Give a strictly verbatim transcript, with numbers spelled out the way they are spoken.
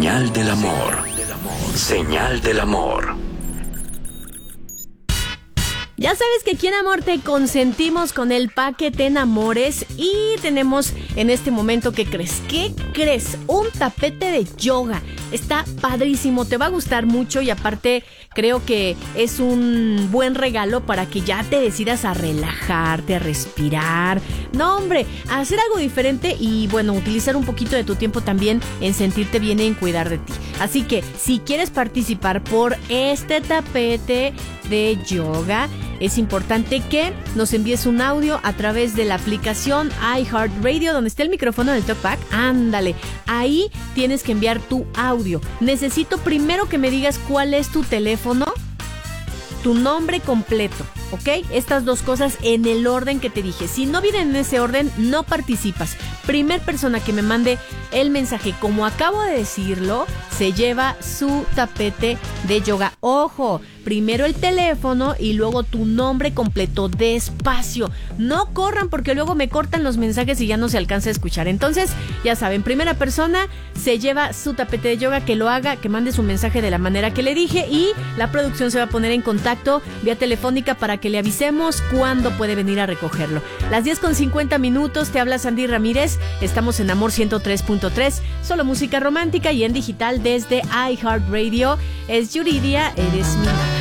Señal del amor. Señal del amor. Ya sabes que aquí en Amor te consentimos con el paquete Te Enamores y tenemos en este momento, ¿qué crees? ¿Qué crees? Un tapete de yoga. Está padrísimo, te va a gustar mucho y aparte creo que es un buen regalo para que ya te decidas a relajarte, a respirar. No, hombre, a hacer algo diferente y bueno, utilizar un poquito de tu tiempo también en sentirte bien y en cuidar de ti. Así que si quieres participar por este tapete de yoga, es importante que nos envíes un audio a través de la aplicación iHeartRadio, donde está el micrófono del TalkBack. Ándale, ahí tienes que enviar tu audio. Necesito primero que me digas cuál es tu teléfono, tu nombre completo, ¿ok? Estas dos cosas en el orden que te dije. Si no vienen en ese orden, no participas. Primer persona que me mande el mensaje, como acabo de decirlo, se lleva su tapete de yoga. ¡Ojo! Primero el teléfono y luego tu nombre completo, despacio. No corran porque luego me cortan los mensajes y ya no se alcanza a escuchar. Entonces, ya saben, primera persona se lleva su tapete de yoga, que lo haga, que mande su mensaje de la manera que le dije y la producción se va a poner en contacto vía telefónica para que le avisemos cuándo puede venir a recogerlo. Las diez con cincuenta minutos, te habla Sandy Ramírez. Estamos en Amor ciento tres punto tres, solo música romántica y en digital desde iHeartRadio. Es Yuridia, eres mi